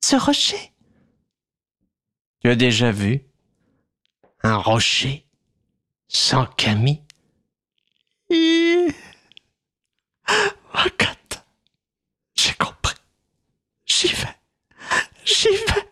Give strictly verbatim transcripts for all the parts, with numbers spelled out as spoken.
ce rocher. Tu as déjà vu un rocher sans Camille? Regarde, j'ai compris. J'y vais, j'y vais.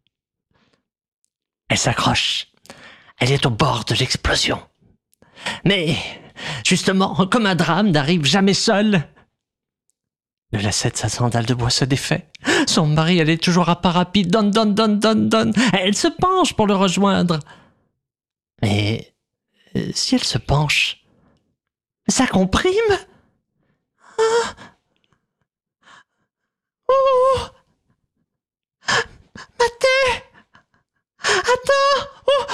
Elle s'accroche. Elle est au bord de l'explosion. Mais, justement, comme un drame n'arrive jamais seul, le lacet de sa sandale de bois se défait. Son mari, elle est toujours à pas rapide. Donne, donne, donne, donne, donne. Elle se penche pour le rejoindre. Mais, si elle se penche, ça comprime. Ah. Oh. Mathé. Attends. Oh.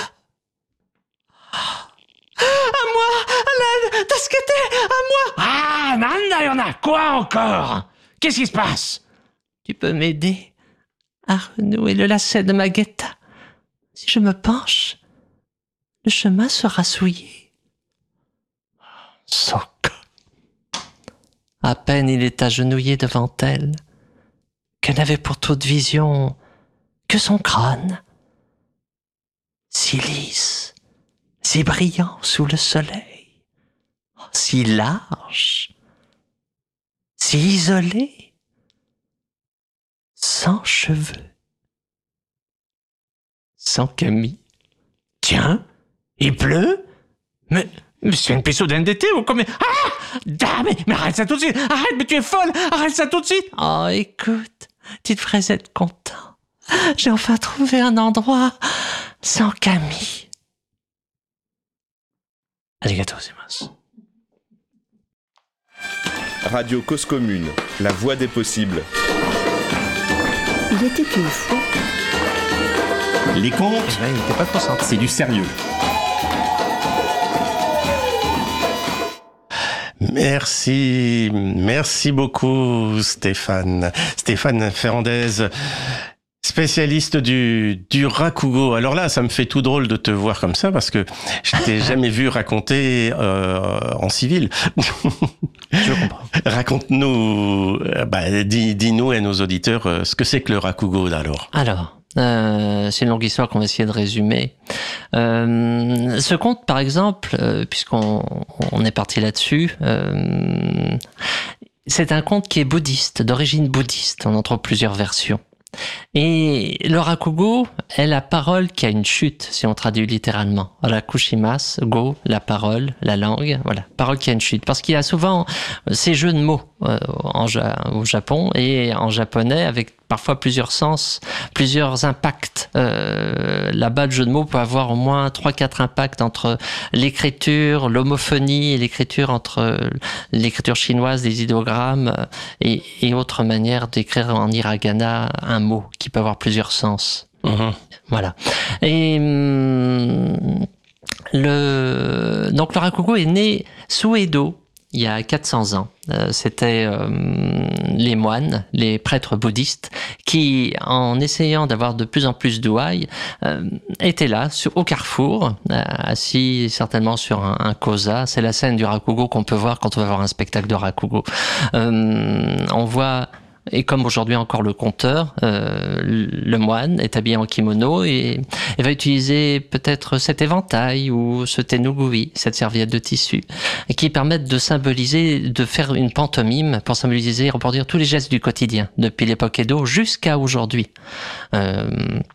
À moi, à l'aide, tasqueté, à moi. Ah, Nanda, y'en a quoi encore? Qu'est-ce qui se passe? Tu peux m'aider à renouer le lacet de ma guetta. Si je me penche, le chemin sera souillé. Son corps. À peine il est agenouillé devant elle, qu'elle n'avait pour toute vision que son crâne, si lisse, si brillant sous le soleil, si large, si isolé, sans cheveux, sans Camille. Tiens, il pleut? Mais, mais c'est une piscine d'été ou comme... Ah! Ah, mais, mais arrête ça tout de suite! Arrête, mais tu es folle! Arrête ça tout de suite! Oh, écoute, tu devrais être content. J'ai enfin trouvé un endroit sans Camille. Arigato gozaimasu. Radio Cause Commune, la voix des possibles. Il était une fois. Les contes, Eh ben, il n'était pas concentré. c'est du sérieux. Merci, merci beaucoup Stéphane. Stéphane Ferrandez, spécialiste du, du rakugo. Alors là, ça me fait tout drôle de te voir comme ça parce que je t'ai jamais vu raconter euh, en civil. Je comprends. Raconte-nous, euh, bah, dis, dis-nous et nos auditeurs euh, ce que c'est que le rakugo alors. Alors, euh, c'est une longue histoire qu'on va essayer de résumer. Euh, ce conte, par exemple, euh, puisqu'on on est parti là-dessus, euh, c'est un conte qui est bouddhiste, d'origine bouddhiste. On en trouve plusieurs versions. Et le rakugo est la parole qui a une chute, si on traduit littéralement. Rakushimas, go, la parole, la langue, voilà, parole qui a une chute. Parce qu'il y a souvent ces jeux de mots euh, en, au Japon et en japonais avec parfois plusieurs sens, plusieurs impacts. Euh, là-bas, le jeu de mots peut avoir au moins trois quatre impacts entre l'écriture, l'homophonie et l'écriture entre l'écriture chinoise, des idéogrammes et, et autres manières d'écrire en hiragana un mot qui peut avoir plusieurs sens. Mmh. Voilà. Et hum, le donc le rakugo est né sous Edo il y a quatre cents ans. Euh, c'était euh, les moines, les prêtres bouddhistes, qui, en essayant d'avoir de plus en plus d'ouailles, euh, étaient là, sur, au carrefour, euh, assis certainement sur un, un kosa. C'est la scène du rakugo qu'on peut voir quand on va voir un spectacle de rakugo. Euh, on voit... Et comme aujourd'hui encore le conteur, euh, le moine est habillé en kimono et, et va utiliser peut-être cet éventail ou ce tenugui, cette serviette de tissu, qui permettent de symboliser, de faire une pantomime pour symboliser, reproduire tous les gestes du quotidien, depuis l'époque Edo jusqu'à aujourd'hui. Euh,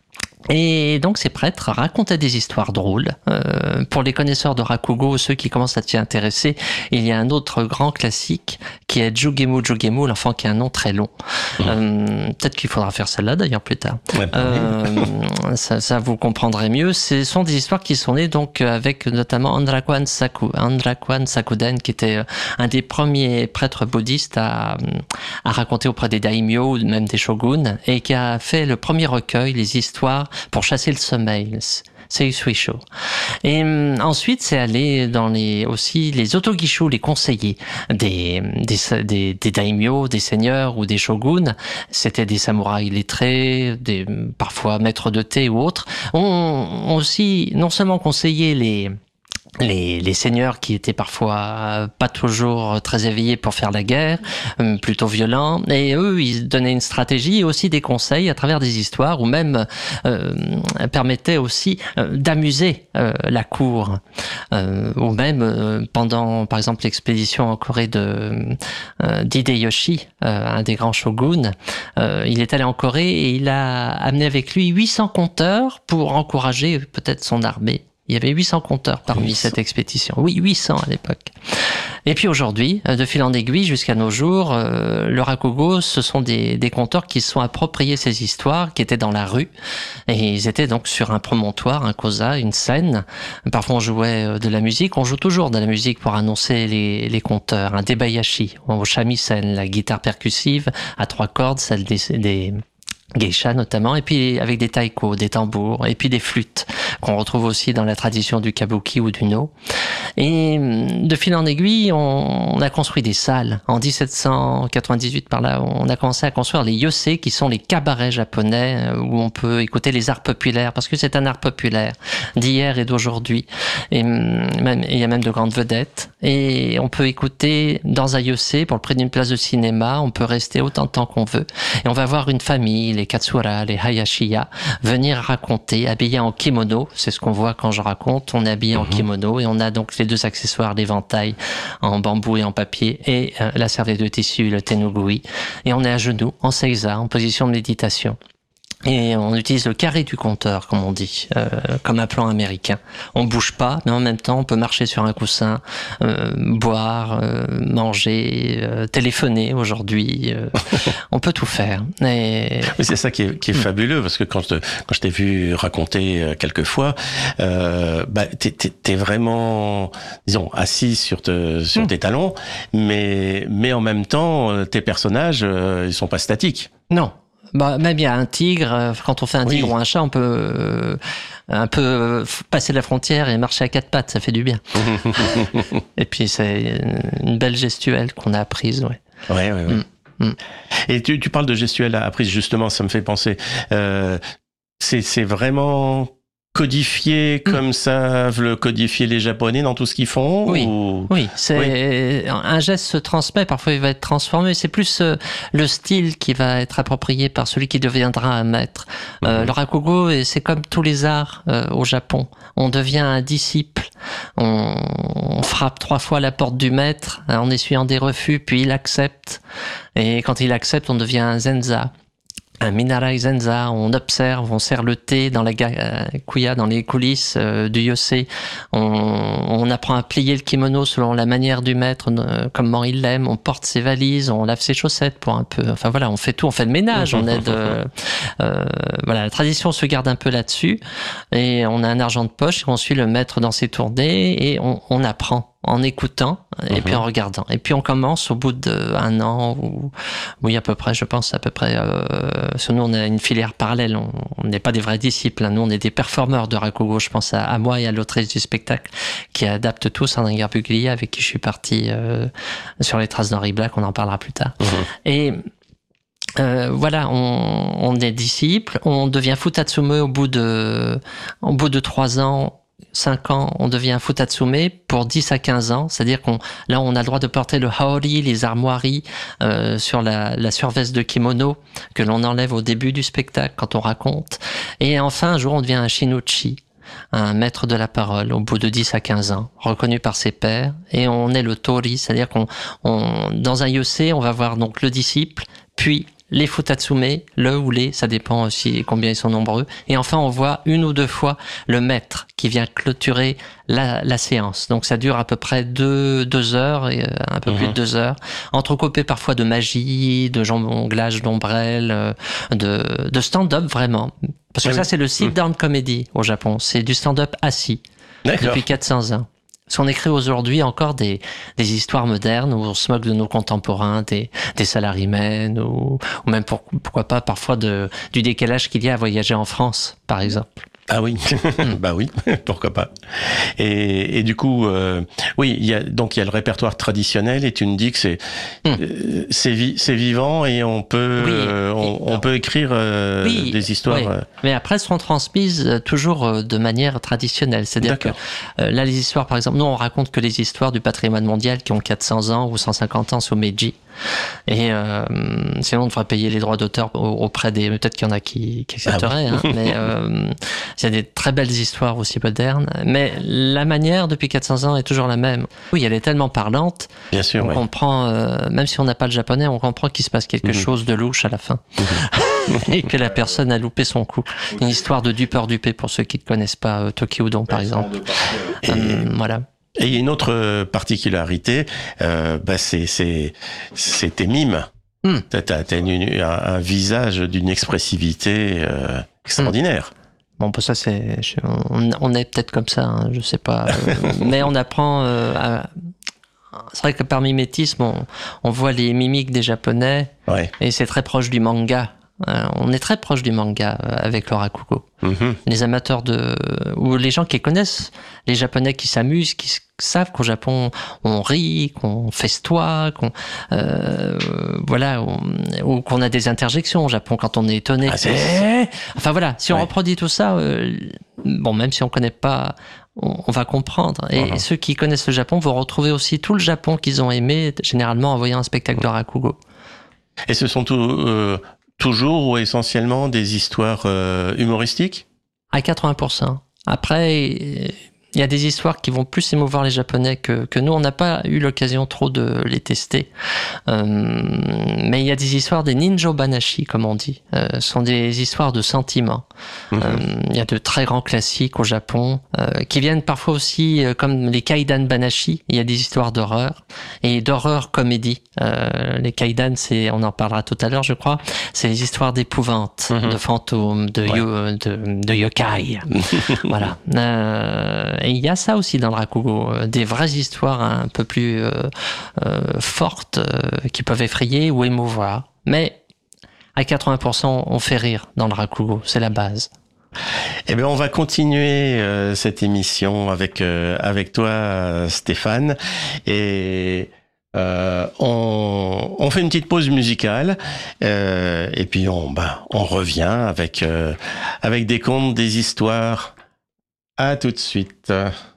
Et donc ces prêtres racontaient des histoires drôles. Euh, pour les connaisseurs de rakugo, ceux qui commencent à s'y intéresser, il y a un autre grand classique qui est Jugemu Jugemu, l'enfant qui a un nom très long. Mmh. Euh, peut-être qu'il faudra faire celle-là d'ailleurs plus tard. Ouais, euh, ça, ça vous comprendrez mieux. Ce sont des histoires qui sont nées donc avec notamment Andrakwan Saku, Andrakwan Sakuden, qui était un des premiers prêtres bouddhistes à, à raconter auprès des daimyo ou même des shoguns, et qui a fait le premier recueil, les histoires pour chasser le sommeil. C'est Suisho. Et hum, ensuite, c'est aller dans les aussi les otogishu, les conseillers des des des, des daimyo, des seigneurs ou des shoguns. C'était des samouraïs lettrés, des parfois maîtres de thé ou autres. On, on aussi non seulement conseillé les Les, les seigneurs qui étaient parfois pas toujours très éveillés pour faire la guerre, euh, plutôt violents, et eux, ils donnaient une stratégie et aussi des conseils à travers des histoires, ou même euh, permettaient aussi euh, d'amuser euh, la cour, euh, ou même euh, pendant, par exemple, l'expédition en Corée de euh, d'Hideyoshi, euh, un des grands shoguns, euh, il est allé en Corée et il a amené avec lui huit cents conteurs pour encourager peut-être son armée. Il y avait huit cents conteurs parmi huit cents. cette expédition. Oui, huit cents à l'époque. Et puis aujourd'hui, de fil en aiguille jusqu'à nos jours, euh, le rakugo, ce sont des, des conteurs qui se sont appropriés ces histoires, qui étaient dans la rue. Et ils étaient donc sur un promontoire, un kosa, une scène. Parfois on jouait de la musique. On joue toujours de la musique pour annoncer les, les conteurs. Un debayashi, au shamisen, la guitare percussive à trois cordes, celle des... des geisha notamment, et puis avec des taiko, des tambours, et puis des flûtes qu'on retrouve aussi dans la tradition du kabuki ou du no. Et de fil en aiguille, on, on a construit des salles. En dix-sept cent quatre-vingt-dix-huit, par là, on a commencé à construire les yosei, qui sont les cabarets japonais où on peut écouter les arts populaires, parce que c'est un art populaire d'hier et d'aujourd'hui. Et même, il y a même de grandes vedettes. Et on peut écouter dans un yosei, pour le prix d'une place de cinéma, on peut rester autant de temps qu'on veut. Et on va voir une famille, les katsura, les hayashiya, venir raconter, habillés en kimono. C'est ce qu'on voit quand je raconte. On est habillé mmh. en kimono et on a donc les deux accessoires, l'éventail en bambou et en papier et euh, la serviette de tissu, le tenugui. Et on est à genoux, en seiza, en position de méditation. Et on utilise le carré du compteur, comme on dit, euh, comme un plan américain. On bouge pas, mais en même temps, on peut marcher sur un coussin, euh, boire, euh, manger, euh, téléphoner aujourd'hui. Euh, on peut tout faire. Et... Oui, c'est ça qui est, qui est fabuleux, parce que quand je, te, quand je t'ai vu raconter quelques fois, euh, bah, t'es, t'es, t'es vraiment, disons, assis sur, te, sur mmh. tes talons, mais, mais en même temps, tes personnages, euh, ils sont pas statiques. Non. Bah, même il y a un tigre, quand on fait un tigre oui. ou un chat, on peut euh, un peu euh, passer la frontière et marcher à quatre pattes, ça fait du bien. Et puis c'est une belle gestuelle qu'on a apprise, ouais. Ouais, ouais, ouais. Mm. Mm. Et tu, tu parles de gestuelle apprise, justement, ça me fait penser. Euh, c'est, c'est vraiment codifié mmh. comme savent le codifier les Japonais dans tout ce qu'ils font? Oui, ou... oui, c'est oui. Un geste se transmet, parfois il va être transformé. C'est plus euh, le style qui va être approprié par celui qui deviendra un maître. Mmh. Euh, le rakugo, c'est comme tous les arts euh, au Japon. On devient un disciple. On, on frappe trois fois à la porte du maître en essuyant des refus, puis il accepte. Et quand il accepte, on devient un zenza. Un Minarai Zenza, on observe, on sert le thé dans la gakuya, dans les coulisses euh, du yosei. On, on apprend à plier le kimono selon la manière du maître, euh, comment il l'aime. On porte ses valises, on lave ses chaussettes pour un peu. Enfin voilà, on fait tout, on fait le ménage. On aide. Euh, euh, voilà, la tradition se garde un peu là-dessus. Et on a un argent de poche, et on suit le maître dans ses tournées et on, on apprend. En écoutant et mmh. puis en regardant. Et puis on commence au bout d'un an ou oui à peu près, je pense à peu près. Euh, parce que nous on a une filière parallèle, on n'est pas des vrais disciples. Hein. Nous on est des performeurs de rakugo. Je pense à, à moi et à l'autrice du spectacle qui adapte tout, Sandrine Garbuglia, avec qui je suis parti euh, sur les traces d'Henri Black. On en parlera plus tard. Mmh. Et Euh, voilà, on, on est disciples, on devient futatsume au bout de, au bout de trois ans. cinq ans, on devient futatsume pour dix à quinze ans, c'est-à-dire qu'on là on a le droit de porter le haori, les armoiries euh, sur la, la surveste de kimono que l'on enlève au début du spectacle quand on raconte. Et enfin un jour on devient un shinuchi, un maître de la parole au bout de dix à quinze ans, reconnu par ses pairs, et on est le tori, c'est-à-dire qu'on on, dans un yosei on va voir donc le disciple, puis les futatsume, le ou les, ça dépend aussi combien ils sont nombreux. Et enfin, on voit une ou deux fois le maître qui vient clôturer la, la séance. Donc ça dure à peu près deux, deux heures, et un peu mmh. plus de deux heures, entrecoupé parfois de magie, de jonglage d'ombrelles, de, de stand-up vraiment. Parce que oui. ça, c'est le sit-down mmh. comedy au Japon. C'est du stand-up assis. D'accord. Depuis quatre cents ans. Parce qu'on écrit aujourd'hui encore des, des histoires modernes où on se moque de nos contemporains, des, des salarymen, ou, ou même pour, pourquoi pas parfois de, du décalage qu'il y a à voyager en France, par exemple. Ah oui, bah oui, pourquoi pas. Et, et du coup, euh, oui, il y a donc il y a le répertoire traditionnel et tu me dis que c'est Mm. euh, c'est vi- c'est vivant et on peut Oui. euh, on, on peut écrire euh, Oui, des histoires. oui. euh, Mais après, elles seront transmises euh, toujours euh, de manière traditionnelle. C'est-à-dire que D'accord. euh, là, les histoires, par exemple, nous, on raconte que les histoires du patrimoine mondial qui ont quatre cents ans ou cent cinquante ans sur Meiji. Et euh, sinon, on devrait payer les droits d'auteur au- auprès des... Peut-être qu'il y en a qui, qui accepteraient, hein, mais euh, il y a des très belles histoires aussi modernes. Mais la manière, depuis quatre cents ans, est toujours la même. Oui, elle est tellement parlante, Bien sûr, on ouais. comprend, euh, même si on n'a pas le japonais, on comprend qu'il se passe quelque Mhm. chose de louche à la fin. Et que la personne a loupé son coup. Une histoire de dupeur dupé pour ceux qui ne connaissent pas euh, Tokyo Udon, par exemple. Et, Hum, voilà. et il y a une autre euh, particularité, euh, bah c'est c'est c'est tes mimes. Hmm. T'as t'as t'as une- un, un visage d'une expressivité euh, extraordinaire. Bon, bah ça, c'est, je- on, on est peut-être comme ça, hein, je sais pas. euh, mais on apprend euh, à. C'est vrai que par mimétisme, on, on voit les mimiques des Japonais Ouais. et c'est très proche du manga. Euh, on est très proche du manga euh, avec le rakugo. Mhm. Les amateurs de ou les gens qui connaissent les Japonais qui s'amusent, qui s- savent qu'au Japon on rit, qu'on festoie, qu'on euh, voilà, on- ou qu'on a des interjections au Japon quand on est étonné. Ah, c'est- Eh enfin voilà, si on Ouais. reproduit tout ça, euh, bon même si on connaît pas, on, on va comprendre. Et Voilà. ceux qui connaissent le Japon vont retrouver aussi tout le Japon qu'ils ont aimé, généralement en voyant un spectacle de rakugo. Et ce sont tout, euh, toujours ou essentiellement des histoires euh, humoristiques? À quatre-vingts pour cent. Après, il y a des histoires qui vont plus émouvoir les Japonais que, que nous. On n'a pas eu l'occasion trop de les tester. Euh, mais il y a des histoires des ninjo banashi, comme on dit. Euh, ce sont des histoires de sentiments. Mhm. Euh, il y a de très grands classiques au Japon euh, qui viennent parfois aussi, euh, comme les kaidan banashi. Il y a des histoires d'horreur et d'horreur comédie. Euh, les kaidan, c'est, on en parlera tout à l'heure, je crois. C'est les histoires d'épouvante, Mhm. de fantômes, de, Ouais. yo- de, de yokai. Voilà. Euh, et il y a ça aussi dans le rakugo, euh, des vraies histoires un peu plus euh, euh, fortes euh, qui peuvent effrayer ou émouvoir. Mais à quatre-vingts pour cent, on fait rire dans le rakugo, c'est la base. Eh bien, on va continuer euh, cette émission avec euh, avec toi, euh, Stéphane, et euh, on, on fait une petite pause musicale, euh, et puis on bah on revient avec euh, avec des contes, des histoires. À tout de suite.